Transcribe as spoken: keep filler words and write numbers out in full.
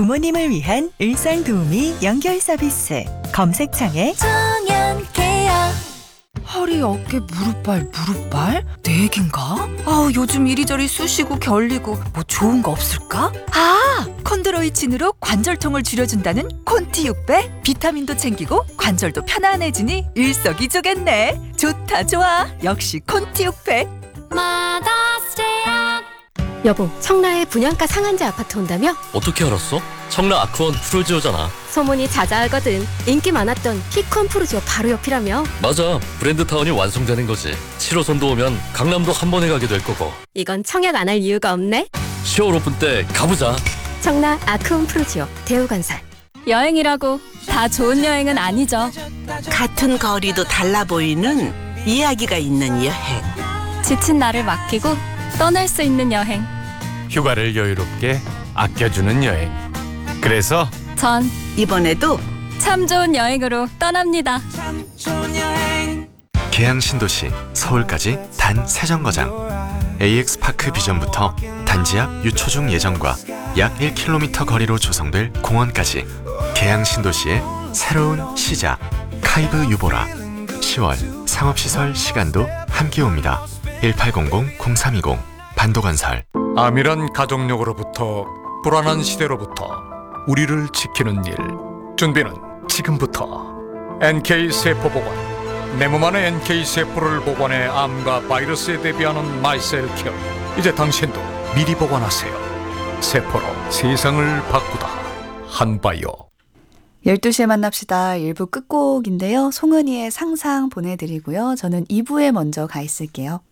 부모님을 위한 일상도우미 연결 서비스. 검색창에 청년케어. 허리, 어깨, 무릎발, 무릎발? 내 얘긴가? 아우, 요즘 이리저리 쑤시고 결리고 뭐 좋은 거 없을까? 아! 콘드로이친으로 관절통을 줄여준다는 콘티 육 배? 비타민도 챙기고 관절도 편안해지니 일석이조겠네. 좋다 좋아. 역시 콘티 육 배. 마다스제약. 여보, 청라에 분양가 상한제 아파트 온다며? 어떻게 알았어? 청라 아크원 프로지오잖아. 소문이 자자하거든. 인기 많았던 피콘 프로지오 바로 옆이라며? 맞아, 브랜드타운이 완성되는 거지. 칠 호선도 오면 강남도 한 번에 가게 될 거고. 이건 청약 안 할 이유가 없네. 시월 오픈 때 가보자. 청라 아크온 프로지오 대우건설. 여행이라고 다 좋은 여행은 아니죠. 같은 거리도 달라 보이는 이야기가 있는 여행. 지친 나를 맡기고 떠날 수 있는 여행. 휴가를 여유롭게 아껴주는 여행. 그래서 전 이번에도 참 좋은 여행으로 떠납니다. 계양 신도시 서울까지 단 세 정거장. 에이엑스 파크 비전부터 단지 앞 유초중 예정과 약 일 킬로미터 거리로 조성될 공원까지 계양 신도시의 새로운 시작. 카이브 유보라. 시월 상업시설 시간도 함께 옵니다. 일팔공공 공삼이공 반도건설. 아밀한 가족력으로부터 불안한 시대로부터 우리를 지키는 일. 준비는 지금부터. 엔케이 세포 보관. 내 몸 안에 엔케이 세포를 보관해 암과 바이러스에 대비하는 마이셀케어. 이제 당신도 미리 보관하세요. 세포로 세상을 바꾸다. 한바이오. 열두 시에 만납시다. 일 부 끝곡인데요. 송은이의 상상 보내드리고요. 저는 이 부에 먼저 가 있을게요.